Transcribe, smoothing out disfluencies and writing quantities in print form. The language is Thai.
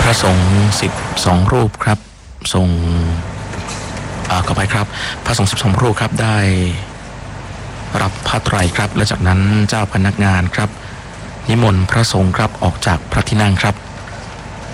ระสงฆ์12รูปครับทรงขอไปครับพระสงฆ์12รูปครับได้รับผ้าไตรครับและจากนั้นเจ้าพนักงานครับนิมนต์พระสงฆ์ครับออกจากพระที่นั่งครับ